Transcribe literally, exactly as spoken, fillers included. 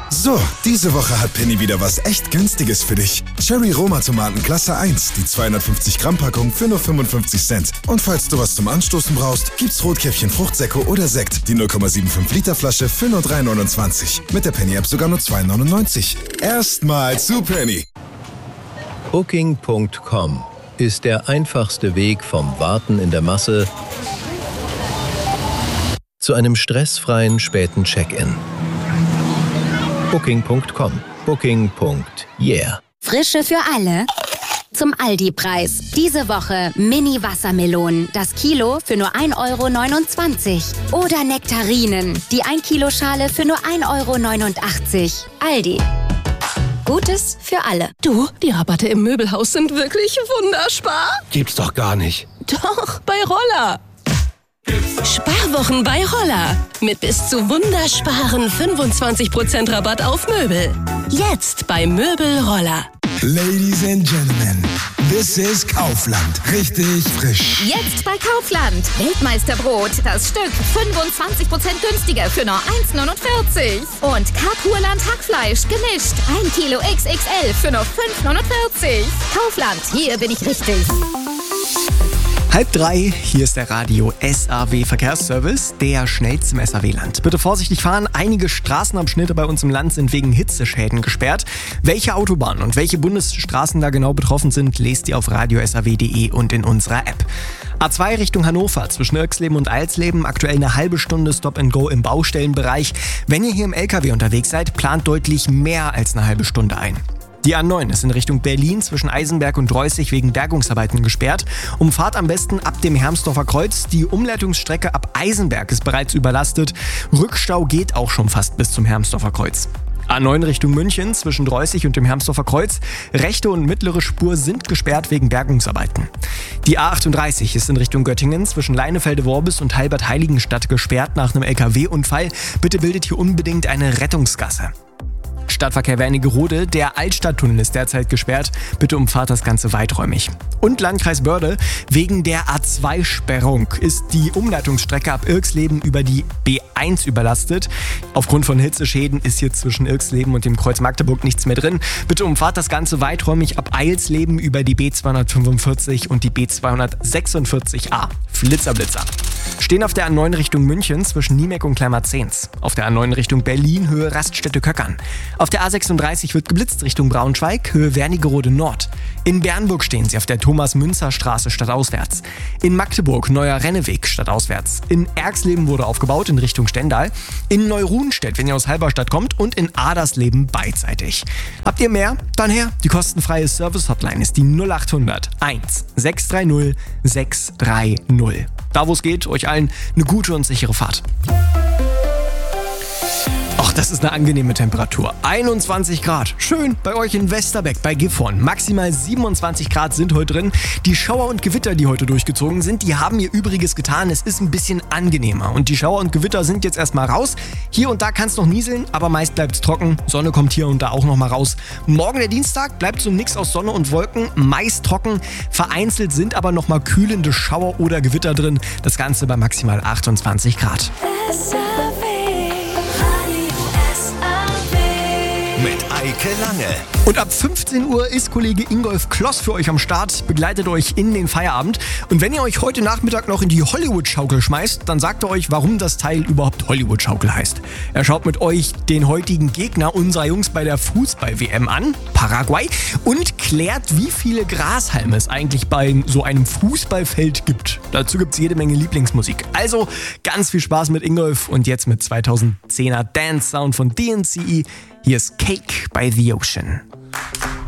So, diese Woche hat Penny wieder was echt Günstiges für dich. Cherry Roma Tomaten Klasse eins, die zweihundertfünfzig Gramm Packung für nur fünfundfünfzig Cent. Und falls du was zum Anstoßen brauchst, gibt's Rotkäppchen Fruchtsäcke oder Sekt, die null Komma fünfundsiebzig Liter Flasche für nur drei neunundzwanzig. Mit der Penny App sogar nur zwei neunundneunzig. Erstmal zu Penny. Booking Punkt com ist der einfachste Weg vom Warten in der Masse zu einem stressfreien späten Check-in. Booking Punkt com. Booking. Yeah. Frische für alle. Zum Aldi-Preis. Diese Woche Mini-Wassermelonen. Das Kilo für nur ein Euro neunundzwanzig. Oder Nektarinen. Die ein Kilo Schale für nur ein Euro neunundachtzig. Aldi. Gutes für alle. Du, die Rabatte im Möbelhaus sind wirklich wunderspar. Gibt's doch gar nicht. Doch, bei Roller. Sparwochen bei Roller. Mit bis zu wundersparen fünfundzwanzig Prozent Rabatt auf Möbel. Jetzt bei Möbel Roller. Ladies and Gentlemen, this is Kaufland. Richtig frisch. Jetzt bei Kaufland. Weltmeisterbrot. Das Stück fünfundzwanzig Prozent günstiger für nur eins neunundvierzig. Und Karpurland Hackfleisch gemischt. ein Kilo X X L für nur fünf neunundvierzig. Kaufland, hier bin ich richtig. Halb drei, hier ist der Radio S A W Verkehrsservice, der schnellste im S A W-Land. Bitte vorsichtig fahren, einige Straßenabschnitte bei uns im Land sind wegen Hitzeschäden gesperrt. Welche Autobahnen und welche Bundesstraßen da genau betroffen sind, lest ihr auf radio s a w punkt d e und in unserer App. A zwei Richtung Hannover zwischen Irxleben und Eilsleben, aktuell eine halbe Stunde Stop and Go im Baustellenbereich. Wenn ihr hier im L K W unterwegs seid, plant deutlich mehr als eine halbe Stunde ein. Die A neun ist in Richtung Berlin zwischen Eisenberg und Dreußig wegen Bergungsarbeiten gesperrt. Umfahrt am besten ab dem Hermsdorfer Kreuz. Die Umleitungsstrecke ab Eisenberg ist bereits überlastet. Rückstau geht auch schon fast bis zum Hermsdorfer Kreuz. A neun Richtung München zwischen Dreußig und dem Hermsdorfer Kreuz. Rechte und mittlere Spur sind gesperrt wegen Bergungsarbeiten. Die A achtunddreißig ist in Richtung Göttingen zwischen Leinefelde-Worbis und Halbert-Heiligenstadt gesperrt nach einem L K W-Unfall. Bitte bildet hier unbedingt eine Rettungsgasse. Stadtverkehr Wernigerode, der Altstadttunnel ist derzeit gesperrt. Bitte umfahrt das Ganze weiträumig. Und Landkreis Börde, wegen der A zwei Sperrung ist die Umleitungsstrecke ab Irxleben über die B eins überlastet. Aufgrund von Hitzeschäden ist hier zwischen Irxleben und dem Kreuz Magdeburg nichts mehr drin. Bitte umfahrt das Ganze weiträumig ab Eilsleben über die B zweihundertfünfundvierzig und die B zweihundertsechsundvierzig a. Flitzer, Blitzer. Stehen auf der A neun Richtung München zwischen Niemeck und Kleimarzens. Auf der A neun Richtung Berlin, Höhe Raststätte-Köckern. Auf der A sechsunddreißig wird geblitzt Richtung Braunschweig, Höhe Wernigerode Nord. In Bernburg stehen sie auf der Thomas-Münzer-Straße stadtauswärts. In Magdeburg Neuer Renneweg stadtauswärts. In Erxleben wurde aufgebaut in Richtung Stendal. In Neuruhnstedt, wenn ihr aus Halberstadt kommt. Und in Adersleben beidseitig. Habt ihr mehr? Dann her. Die kostenfreie Service-Hotline ist die null achthundert eins sechs drei null sechs drei null. Da wo es geht, euch allen eine gute und sichere Fahrt. Ach, das ist eine angenehme Temperatur. einundzwanzig Grad. Schön bei euch in Westerbeck bei Gifhorn. Maximal siebenundzwanzig Grad sind heute drin. Die Schauer und Gewitter, die heute durchgezogen sind, die haben ihr Übriges getan. Es ist ein bisschen angenehmer. Und die Schauer und Gewitter sind jetzt erstmal raus. Hier und da kann es noch nieseln, aber meist bleibt es trocken. Sonne kommt hier und da auch noch mal raus. Morgen der Dienstag bleibt so ein Mix aus Sonne und Wolken. Meist trocken. Vereinzelt sind aber noch mal kühlende Schauer oder Gewitter drin. Das Ganze bei maximal achtundzwanzig Grad. Mit Eike Lange. Und ab fünfzehn Uhr ist Kollege Ingolf Kloss für euch am Start, begleitet euch in den Feierabend. Und wenn ihr euch heute Nachmittag noch in die Hollywood-Schaukel schmeißt, dann sagt er euch, warum das Teil überhaupt Hollywood-Schaukel heißt. Er schaut mit euch den heutigen Gegner unserer Jungs bei der Fußball-W M an, Paraguay, und klärt, wie viele Grashalme es eigentlich bei so einem Fußballfeld gibt. Dazu gibt es jede Menge Lieblingsmusik. Also ganz viel Spaß mit Ingolf und jetzt mit zweitausendzehner Dance-Sound von D N C E. Hier ist Cake by the Ocean.